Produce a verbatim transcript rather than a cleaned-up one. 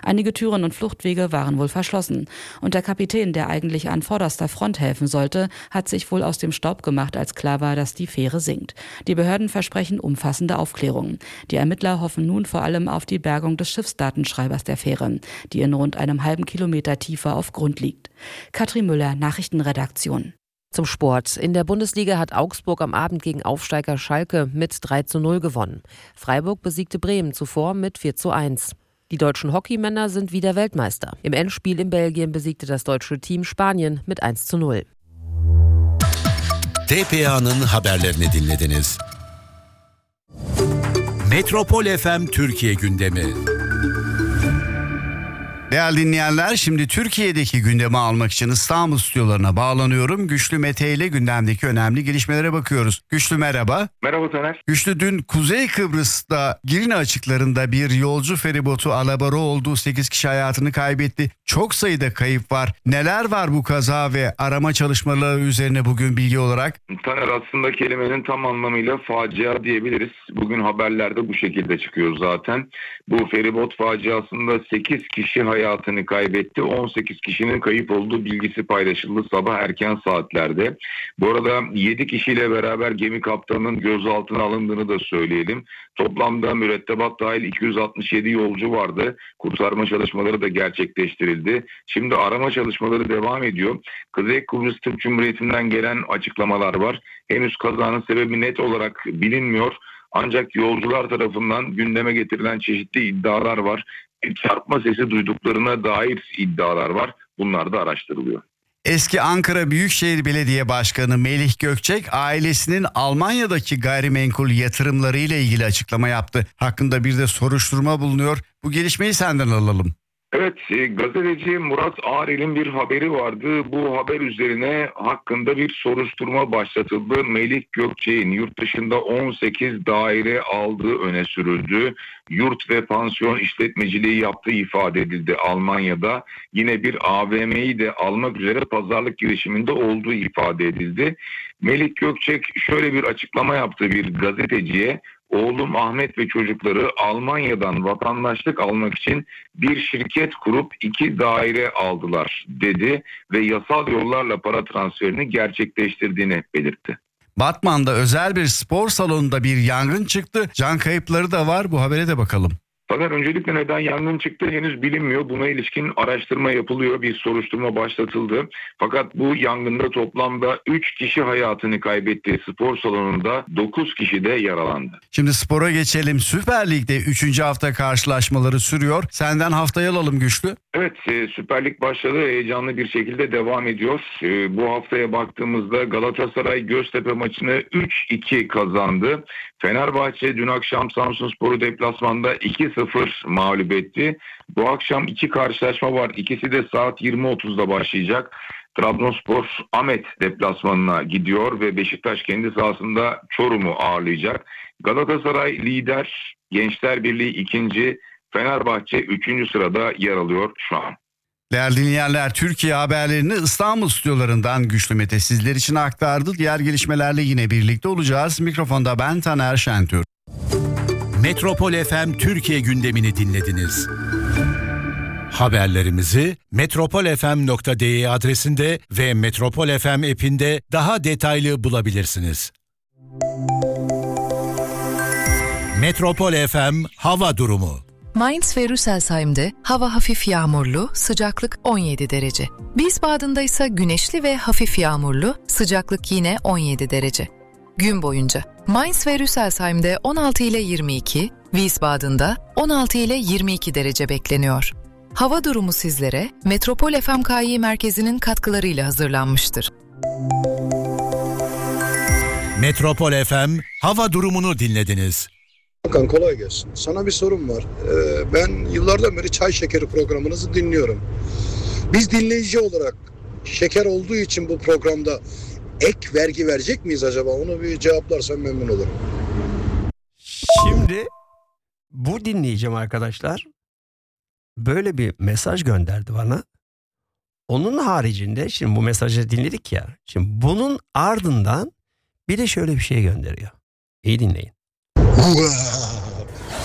Einige Türen und Fluchtwege waren wohl verschlossen. Und der Kapitän, der eigentlich an vorderster Front helfen sollte, hat sich wohl aus dem Staub gemacht, als klar war, dass die Fähre sinkt. Die Behörden versprechen umfassende Aufklärungen. Die Ermittler hoffen nun vor allem auf die Bergung des Schiffsdatenschreibers der Fähre, die in rund einem halben Kilometer Tiefe auf Grund liegt. Katrin Müller, Nachrichtenredaktion. Zum Sport. In der Bundesliga hat Augsburg am Abend gegen Aufsteiger Schalke mit drei zu null gewonnen. Freiburg besiegte Bremen zuvor mit vier zu eins. Die deutschen Hockeymänner sind wieder Weltmeister. Im Endspiel in Belgien besiegte das deutsche Team Spanien mit eins zu null. T P A'nın haberlerini dinlediniz. Metropol F M Türkiye gündemi. Değerli dinleyenler, şimdi Türkiye'deki gündemi almak için İstanbul stüdyolarına bağlanıyorum. Güçlü Mete ile gündemdeki önemli gelişmelere bakıyoruz. Güçlü merhaba. Merhaba Taner. Güçlü, dün Kuzey Kıbrıs'ta Girne açıklarında bir yolcu feribotu alabora oldu. sekiz kişi hayatını kaybetti. Çok sayıda kayıp var. Neler var bu kaza ve arama çalışmaları üzerine bugün bilgi olarak? Taner, aslında kelimenin tam anlamıyla facia diyebiliriz. Bugün haberlerde bu şekilde çıkıyor zaten. Bu feribot faciasında sekiz kişi hayatını kaybetti. on sekiz kişinin kayıp olduğu bilgisi paylaşıldı sabah erken saatlerde. Bu arada yedi kişiyle beraber gemi kaptanının gözaltına alındığını da söyleyelim. Toplamda mürettebat dahil iki yüz altmış yedi yolcu vardı. Kurtarma çalışmaları da gerçekleştirildi. Şimdi arama çalışmaları devam ediyor. Kuzey Kıbrıs Türk Cumhuriyeti'nden gelen açıklamalar var. Henüz kazanın sebebi net olarak bilinmiyor. Ancak yolcular tarafından gündeme getirilen çeşitli iddialar var. Bir çarpma sesi duyduklarına dair iddialar var. Bunlar da araştırılıyor. Eski Ankara Büyükşehir Belediye Başkanı Melih Gökçek ailesinin Almanya'daki gayrimenkul yatırımları ile ilgili açıklama yaptı. Hakkında bir de soruşturma bulunuyor. Bu gelişmeyi senden alalım. Evet, e, gazeteci Murat Ağrel'in bir haberi vardı. Bu haber üzerine hakkında bir soruşturma başlatıldı. Melih Gökçek'in yurt dışında on sekiz daire aldığı öne sürüldü. Yurt ve pansiyon işletmeciliği yaptığı ifade edildi Almanya'da. Yine bir A V M'yi de almak üzere pazarlık girişiminde olduğu ifade edildi. Melih Gökçek şöyle bir açıklama yaptı bir gazeteciye. Oğlum Ahmet ve çocukları Almanya'dan vatandaşlık almak için bir şirket kurup iki daire aldılar dedi ve yasal yollarla para transferini gerçekleştirdiğini belirtti. Batman'da özel bir spor salonunda bir yangın çıktı. Can kayıpları da var. Bu habere de bakalım. Fakat öncelikle neden yangın çıktı henüz bilinmiyor. Buna ilişkin araştırma yapılıyor. Bir soruşturma başlatıldı. Fakat bu yangında toplamda üç kişi hayatını kaybetti. Spor salonunda dokuz kişi de yaralandı. Şimdi spora geçelim. Süper Lig'de üçüncü hafta karşılaşmaları sürüyor. Senden haftayı alalım Güçlü. Evet, e, Süper Lig başladı. Heyecanlı bir şekilde devam ediyor. E, bu haftaya baktığımızda Galatasaray Göztepe maçını üç iki kazandı. Fenerbahçe dün akşam Samsunspor'u deplasmanda iki sıfır mağlup etti. Bu akşam iki karşılaşma var. İkisi de saat yirmi otuzda başlayacak. Trabzonspor Ahmet deplasmanına gidiyor ve Beşiktaş kendi sahasında Çorum'u ağırlayacak. Galatasaray lider, Gençler Birliği ikinci, Fenerbahçe üçüncü sırada yer alıyor şu an. Değerli dinleyenler, Türkiye haberlerini İstanbul stüdyolarından Güçlü Mete sizler için aktardı. Diğer gelişmelerle yine birlikte olacağız. Mikrofonda ben Taner Şentürk. Metropol F M Türkiye gündemini dinlediniz. Haberlerimizi metropol f m nokta d e adresinde ve Metropol F M app'inde daha detaylı bulabilirsiniz. Metropol F M hava durumu. Mainz ve Rüsselsheim'de hava hafif yağmurlu, sıcaklık on yedi derece. Wiesbaden'da ise güneşli ve hafif yağmurlu, sıcaklık yine on yedi derece. Gün boyunca Mainz ve Rüsselsheim'de on altı ile yirmi iki, Wiesbaden'da on altı ile yirmi iki derece bekleniyor. Hava durumu sizlere Metropol F M K I merkezinin katkılarıyla hazırlanmıştır. Metropol F M hava durumunu dinlediniz. Hakan, kolay gelsin. Sana bir sorum var. Ee, ben yıllardan beri Çay Şekeri programınızı dinliyorum. Biz dinleyici olarak şeker olduğu için bu programda ek vergi verecek miyiz acaba? Onu bir cevaplarsan memnun olurum. Şimdi bu dinleyeceğim arkadaşlar böyle bir mesaj gönderdi bana. Onun haricinde şimdi bu mesajı dinledik ya. Şimdi bunun ardından bir de şöyle bir şey gönderiyor. İyi dinleyin. Wow.